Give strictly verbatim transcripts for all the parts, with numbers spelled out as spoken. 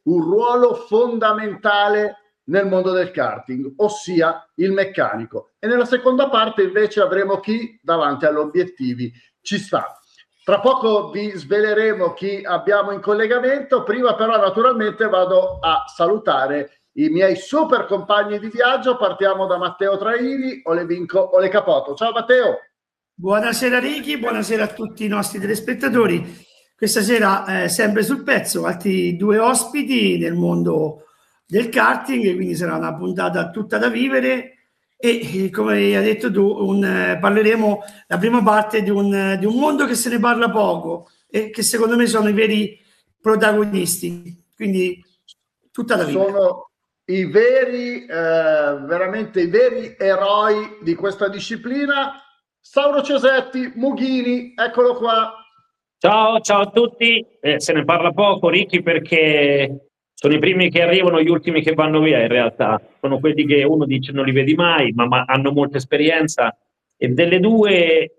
un ruolo fondamentale nel mondo del karting, ossia il meccanico. E nella seconda parte invece avremo chi davanti agli obiettivi ci sta. Tra poco vi sveleremo chi abbiamo in collegamento, prima però naturalmente vado a salutare i miei super compagni di viaggio. Partiamo da Matteo Traini, Ole Vinco, Ole Capoto. Ciao Matteo. Buonasera Ricky, buonasera a tutti i nostri telespettatori. Questa sera eh, sempre sul pezzo, altri due ospiti nel mondo del karting, quindi sarà una puntata tutta da vivere e come hai detto tu un, eh, parleremo la prima parte di un, di un mondo che se ne parla poco e che secondo me sono i veri protagonisti, quindi tutta da vivere. Sono i veri, eh, veramente i veri eroi di questa disciplina. Sauro Cesetti, Mughini, eccolo qua. Ciao, ciao a tutti. Eh, se ne parla poco, Ricky, perché sono i primi che arrivano, gli ultimi che vanno via. In realtà sono quelli che uno dice non li vedi mai, ma, ma hanno molta esperienza, e delle due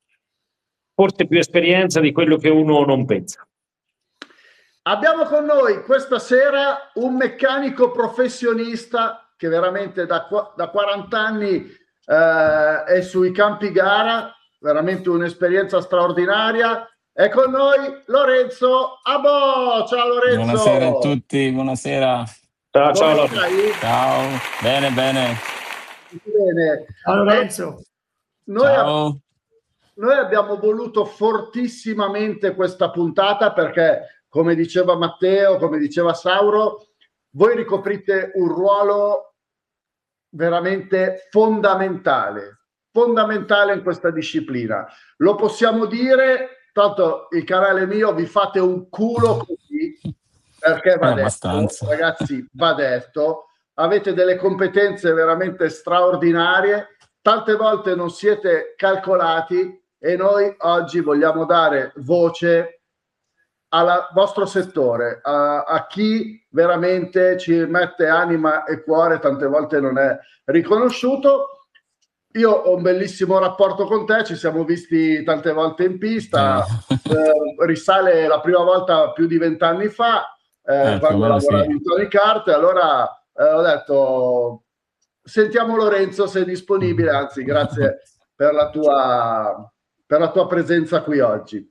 forse più esperienza di quello che uno non pensa. Abbiamo con noi questa sera un meccanico professionista che veramente da, da quaranta anni eh, è sui campi gara, veramente un'esperienza straordinaria. È con noi Lorenzo Abbo. Ciao Lorenzo. Buonasera a tutti, buonasera. Ciao, ciao. Ciao, bene, bene. Bene. Ciao Lorenzo. Noi, ciao. Noi abbiamo voluto fortissimamente questa puntata perché, come diceva Matteo, come diceva Sauro, voi ricoprite un ruolo veramente fondamentale, fondamentale in questa disciplina. Lo possiamo dire. Tanto il canale mio, vi fate un culo così, perché va eh, detto, ragazzi, va detto, avete delle competenze veramente straordinarie, tante volte non siete calcolati e noi oggi vogliamo dare voce al vostro settore, a, a chi veramente ci mette anima e cuore, tante volte non è riconosciuto. Io ho un bellissimo rapporto con te, ci siamo visti tante volte in pista, eh, risale la prima volta più di vent'anni fa, eh, eh, quando lavoravi sì. in Tony Kart, allora eh, ho detto sentiamo Lorenzo se è disponibile, anzi grazie per la tua, per la tua presenza qui oggi.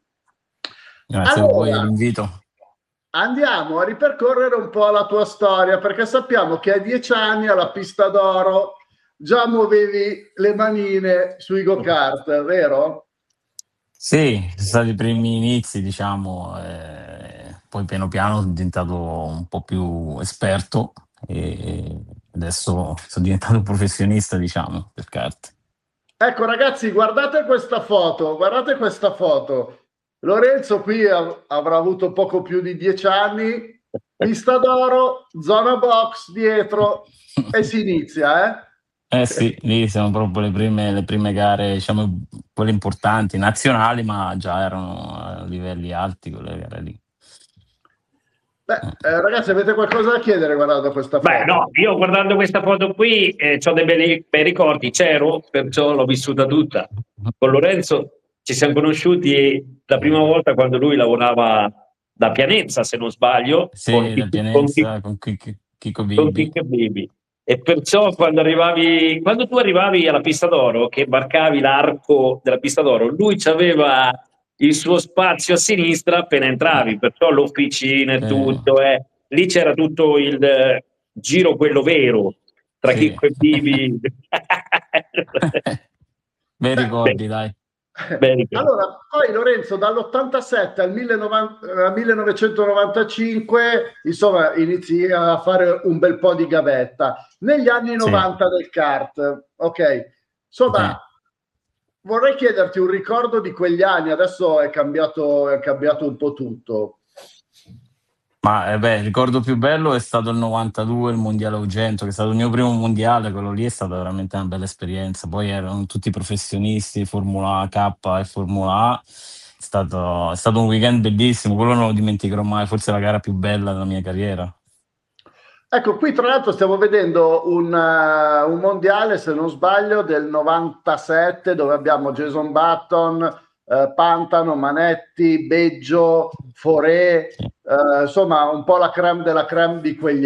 Grazie allora, a voi l'invito. Andiamo a ripercorrere un po' la tua storia, perché sappiamo che a dieci anni alla Pista d'Oro già muovevi le manine sui go-kart, vero? Sì, sono stati i primi inizi, diciamo, eh, poi piano piano sono diventato un po' più esperto e adesso sono diventato professionista, diciamo, per kart. Ecco ragazzi, guardate questa foto, guardate questa foto. Lorenzo qui av- avrà avuto poco più di dieci anni, Pista d'Oro, zona box dietro e si inizia, eh? Eh sì, lì sono proprio le prime, le prime gare, diciamo, quelle importanti, nazionali, ma già erano a livelli alti quelle gare lì. Beh, eh, ragazzi, avete qualcosa da chiedere guardando questa foto? Beh, no, io guardando questa foto qui eh, ho dei bei, bei ricordi, c'ero, perciò l'ho vissuta tutta. Con Lorenzo ci siamo conosciuti la prima volta quando lui lavorava da Pianezza, se non sbaglio, sì, con, da Pianezza, con, con Chico Bibi. Bibi. E perciò quando arrivavi, quando tu arrivavi alla Pista d'Oro, che varcavi l'arco della Pista d'Oro, lui aveva il suo spazio a sinistra appena entravi, perciò l'officina e tutto, eh. Lì c'era tutto il eh, giro quello vero, tra sì. Chicco e Bibi. Bei ricordi, dai. Allora, poi Lorenzo dall'ottantasette al millenovecentonovantacinque insomma inizi a fare un bel po' di gavetta negli anni novanta sì. del kart, ok, insomma sì. Vorrei chiederti un ricordo di quegli anni, adesso è cambiato, è cambiato un po' tutto. Ma eh beh, il ricordo più bello è stato il novantadue, il mondiale Ugento, che è stato il mio primo mondiale, quello lì è stata veramente una bella esperienza. Poi erano tutti professionisti, Formula K e Formula A, è stato, è stato un weekend bellissimo, quello non lo dimenticherò mai, forse la gara più bella della mia carriera. Ecco, qui tra l'altro stiamo vedendo un, uh, un mondiale, se non sbaglio, del novantasette, dove abbiamo Jason Button, uh, eh, Pantano, Manetti, Beggio, Foré, eh, insomma un po' la creme della creme di quegli